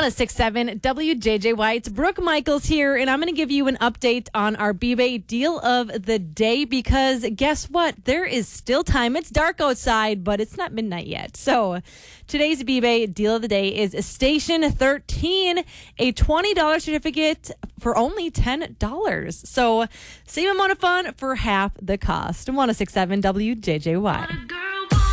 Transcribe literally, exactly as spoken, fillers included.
one oh six point seven W J J Y. It's Brooke Michaels here, and I'm going to give you an update on our B-Bay deal of the day because guess what? There is still time. It's dark outside, but it's not midnight yet. So today's B-Bay deal of the day is Station thirteen, a twenty dollars certificate for only ten dollars. So same amount of fun for half the cost. one oh six point seven W J J Y.